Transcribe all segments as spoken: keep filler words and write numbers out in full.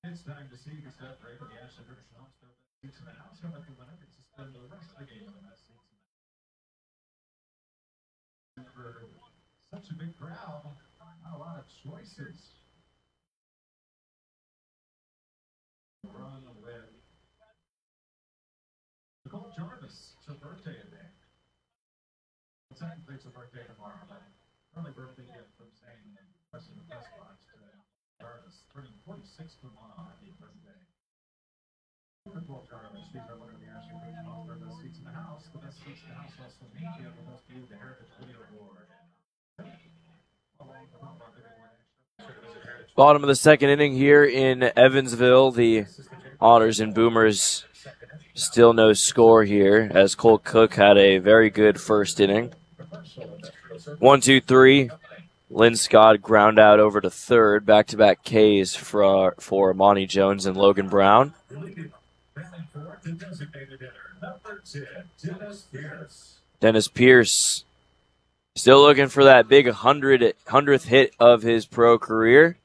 It's time to see the set break of the Ashley British Hospital. Seats in the house are like the winner gets to spend the rest of the game on that seats in the for such a big crowd, not a lot of choices. Run with Nicole Jarvis. It's her birthday today. Well, technically it's her birthday tomorrow, but early birthday gift from saying press in the press box today. Jarvis, turning forty-six tomorrow. Happy birthday. Nicole Jarvis, she's our winner of the Ashley British Hospital. Best seats in the house. The best seats in the house also means you have the best view of the Heritage Video Award. Bottom of the second inning here in Evansville. The Honors and Boomers still no score here as Cole Cook had a very good first inning. One, two, three. Lynn Scott ground out over to third. Back-to-back Ks for, for Monty Jones and Logan Brown. Dennis Pierce still looking for that big hundredth hit of his pro career.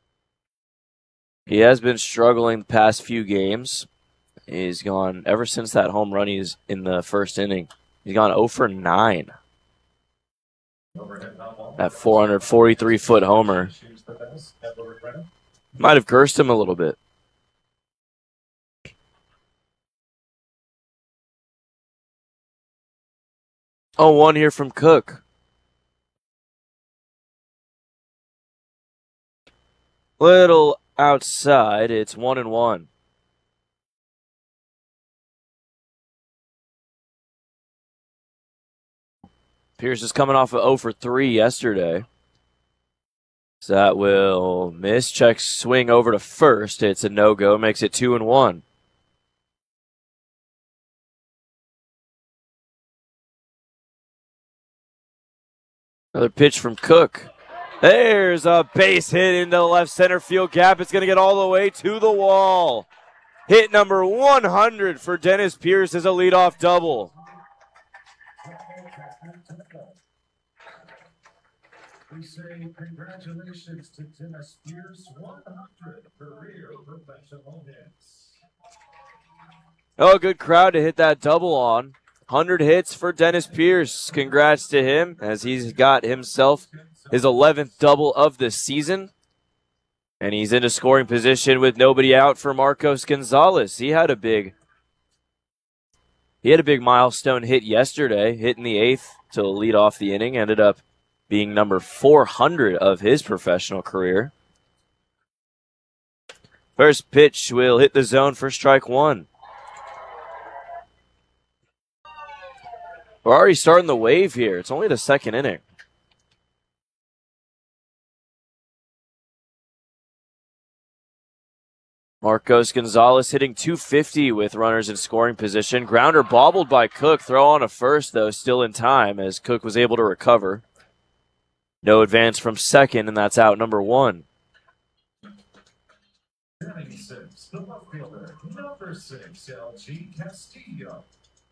He has been struggling the past few games. He's gone, ever since that home run he's in the first inning, he's gone oh for nine. That four hundred forty-three foot homer might have cursed him a little bit. Oh, one here from Cook. Little outside. It's one and one. Pierce is coming off of oh for three yesterday. So that will miss. Check swing over to first. It's a no-go. Makes it two and one. Another pitch from Cook. There's a base hit into the left center field gap. It's going to get all the way to the wall. Hit number one hundred for Dennis Pierce as a leadoff double. We say congratulations to Dennis Pierce, one hundred career professional hits. Oh, good crowd to hit that double on. one hundred hits for Dennis Pierce. Congrats to him as he's got himself his eleventh double of the season. And he's into scoring position with nobody out for Marcos Gonzalez. He had a big he had a big milestone hit yesterday, hitting the eighth to lead off the inning. Ended up being number four hundred of his professional career. First pitch will hit the zone for strike one. We're already starting the wave here. It's only the second inning. Marcos Gonzalez hitting two fifty with runners in scoring position. Grounder bobbled by Cook. Throw on a first, though, still in time as Cook was able to recover. No advance from second, and that's out number one. ninety-six, the left fielder, number six, L G Castillo.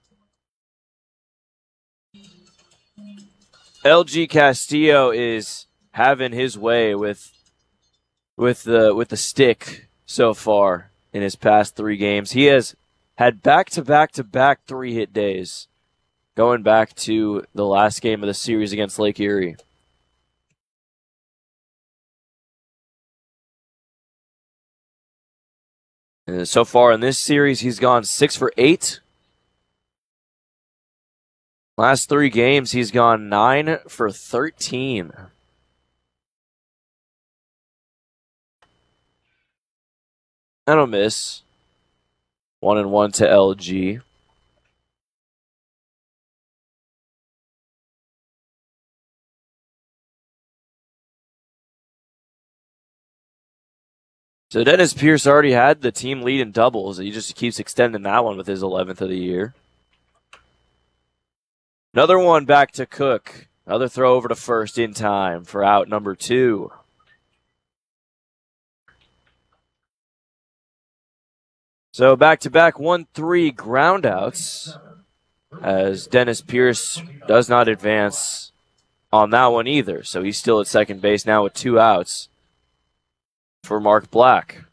L G Castillo is having his way with with the with the stick so far in his past three games. He has had back-to-back-to-back three-hit days going back to the last game of the series against Lake Erie. And so far in this series, he's gone six for eight. Last three games, he's gone nine for thirteen. That'll miss. One and one to L G. So Dennis Pierce already had the team lead in doubles. He just keeps extending that one with his eleventh of the year. Another one back to Cook. Another throw over to first in time for out number two. So back-to-back one three groundouts as Dennis Pierce does not advance on that one either. So he's still at second base now with two outs for Mark Black.